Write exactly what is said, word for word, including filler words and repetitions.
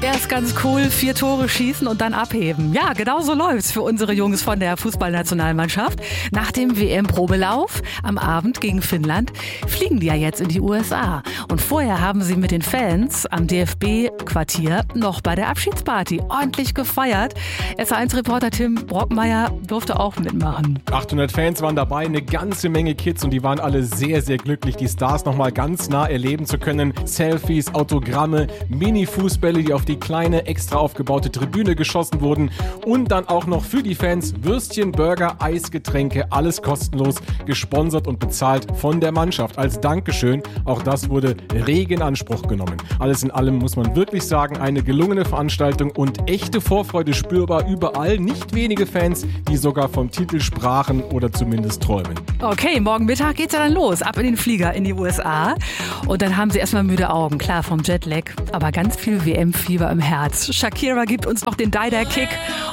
Erst ganz cool, vier Tore schießen und dann abheben. Ja, genau so läuft's für unsere Jungs von der Fußballnationalmannschaft. Nach dem W M-Probelauf am Abend gegen Finnland fliegen die ja jetzt in die U S A. Und vorher haben sie mit den Fans am D F B-Quartier noch bei der Abschiedsparty ordentlich gefeiert. S eins Reporter Tim Brockmeier durfte auch mitmachen. achthundert Fans waren dabei, eine ganze Menge Kids und die waren alle sehr, sehr glücklich, die Stars noch mal ganz nah erleben zu können. Selfies, Autogramme, Mini-Fußbälle, die auf die kleine, extra aufgebaute Tribüne geschossen wurden und dann auch noch für die Fans Würstchen, Burger, Eisgetränke, alles kostenlos gesponsert und bezahlt von der Mannschaft. Als Dankeschön, auch das wurde rege in Anspruch genommen. Alles in allem muss man wirklich sagen, eine gelungene Veranstaltung und echte Vorfreude spürbar überall. Nicht wenige Fans, die sogar vom Titel sprachen oder zumindest träumen. Okay, morgen Mittag geht's ja dann los, ab in den Flieger in die U S A. Und dann haben sie erstmal müde Augen, klar vom Jetlag, aber ganz viel W M-Fieber im Herz. Shakira gibt uns noch den Dida-Kick